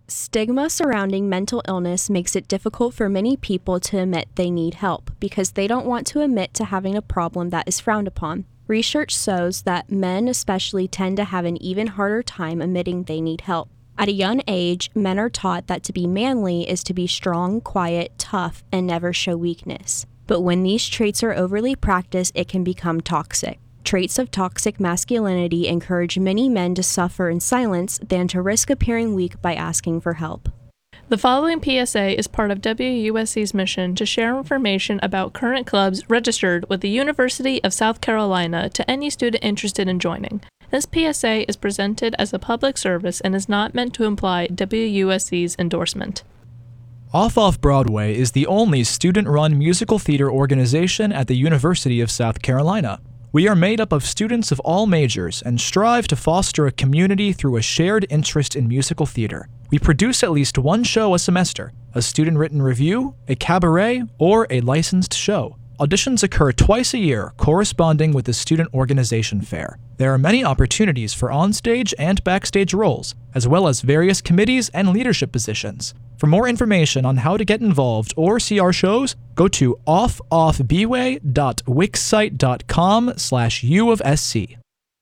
Stigma surrounding mental illness makes it difficult for many people to admit they need help because they don't want to admit to having a problem that is frowned upon. Research shows that men especially tend to have an even harder time admitting they need help. At a young age, men are taught that to be manly is to be strong, quiet, tough, and never show weakness. But when these traits are overly practiced, it can become toxic. Traits of toxic masculinity encourage many men to suffer in silence than to risk appearing weak by asking for help. The following PSA is part of WUSC's mission to share information about current clubs registered with the University of South Carolina to any student interested in joining. This PSA is presented as a public service and is not meant to imply WUSC's endorsement. Off Broadway is the only student-run musical theater organization at the University of South Carolina. We are made up of students of all majors and strive to foster a community through a shared interest in musical theater. We produce at least one show a semester, a student-written review, a cabaret, or a licensed show. Auditions occur twice a year, corresponding with the student organization fair. There are many opportunities for onstage and backstage roles, as well as various committees and leadership positions. For more information on how to get involved or see our shows, go to offoffbway.wixsite.com/U of SC.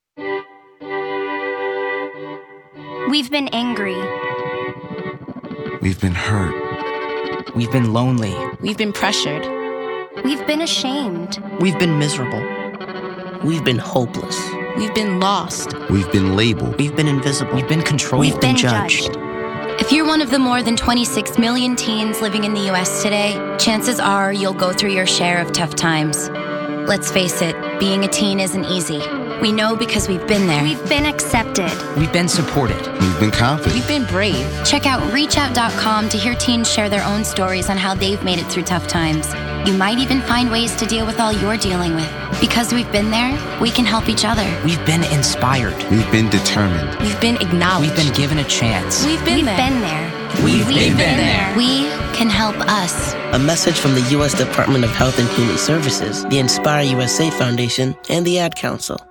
We've been angry. We've been hurt. We've been lonely. We've been pressured. We've been ashamed. We've been miserable. We've been hopeless. We've been lost. We've been labeled. We've been invisible. We've been controlled. We've been judged. If you're one of the more than 26 million teens living in the U.S. today, chances are you'll go through your share of tough times. Let's face it, being a teen isn't easy. We know because we've been there. We've been accepted. We've been supported. We've been confident. We've been brave. Check out reachout.com to hear teens share their own stories on how they've made it through tough times. You might even find ways to deal with all you're dealing with. Because we've been there, we can help each other. We've been inspired. We've been determined. We've been acknowledged. We've been given a chance. We've been there. We've been there. We can help us. A message from the U.S. Department of Health and Human Services, the Inspire USA Foundation, and the Ad Council.